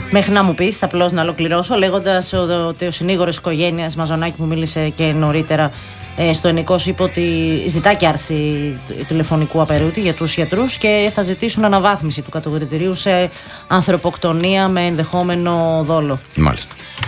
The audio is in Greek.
Μέχρι να μου πεις, απλώς να ολοκληρώσω, λέγοντας ότι ο συνήγορος της οικογένειας Μαζονάκη που μίλησε και νωρίτερα στο Ενικός είπε ότι ζητά και άρση τηλεφωνικού απερούτη για τους γιατρούς και θα ζητήσουν αναβάθμιση του κατηγορητηρίου σε ανθρωποκτονία με ενδεχόμενο δόλο. Μάλιστα.